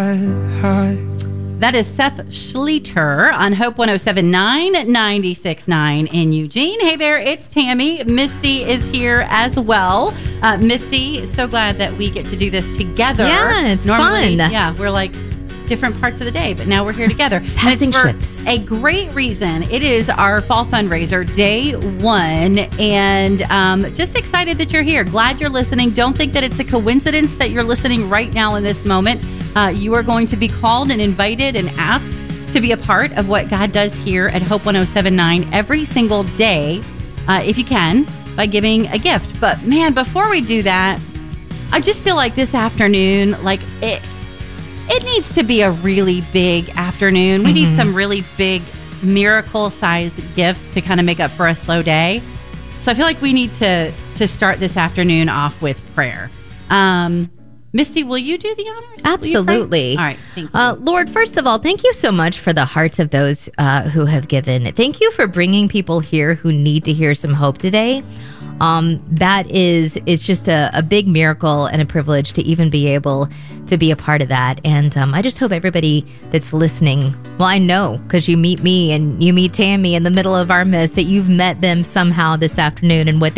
That is Seth Schleter on Hope 107.9, 96.9 in Eugene. Hey there, it's Tammy. Misty is here as well. Misty, so glad that we get to do this together. Yeah, it's Normally, fun. Yeah, we're like different parts of the day, but now we're here together. Passing and ships. A great reason. It is our fall fundraiser, day one, and just excited that you're here. Glad you're listening. Don't think that it's a coincidence that you're listening right now in this moment. You are going to be called and invited and asked to be a part of what God does here at Hope 107.9 every single day, if you can, by giving a gift. But man, before we do that, I just feel like this afternoon, like it needs to be a really big afternoon. We need some really big miracle-sized gifts to kind of make up for a slow day. So I feel like we need to start this afternoon off with prayer. Misty, will you do the honors? Absolutely. All right. Thank you. Lord, first of all, thank you so much for the hearts of those who have given. Thank you for bringing people here who need to hear some hope today. That is just a big miracle and a privilege to even be able to be a part of that. And I just hope everybody that's listening, well, I know because you meet me and you meet Tammy in the middle of our midst, that you've met them somehow this afternoon and what